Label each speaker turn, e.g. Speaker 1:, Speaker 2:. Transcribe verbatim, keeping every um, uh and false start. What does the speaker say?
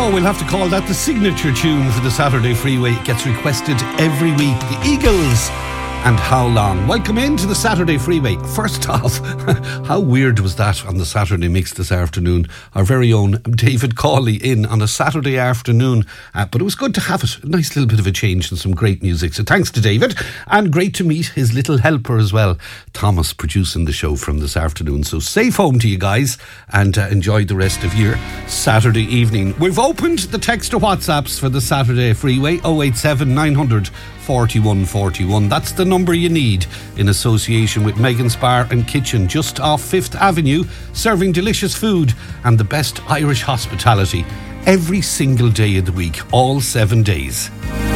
Speaker 1: Oh, we'll have to call that the signature tune for the Saturday Freeway. It gets requested every week. The Eagles and How Long. Welcome into the Saturday Freeway. First off, how weird was that on the Saturday mix this afternoon? Our very own David Cawley in on a Saturday afternoon. Uh, but it was good to have it. A nice little bit of a change and some great music. So thanks to David. And great to meet his little helper as well, Thomas, producing the show from this afternoon. So safe home to you guys and uh, enjoy the rest of your Saturday evening. We've opened the text to WhatsApps for the Saturday Freeway, oh eight seven nine hundred forty-one forty-one. That's the number you need in association with Megan's Bar and Kitchen, just off Fifth Avenue, serving delicious food and the best Irish hospitality every single day of the week, all seven days.